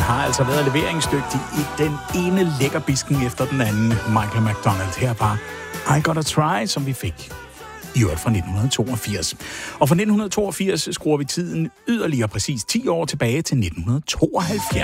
har altså været leveringsdygtig i den ene lækkerbisken efter den anden. Michael McDonald her bare I Gotta Try, som vi fik i øvrigt fra 1982. Og fra 1982 skruer vi tiden yderligere præcis 10 år tilbage til 1972.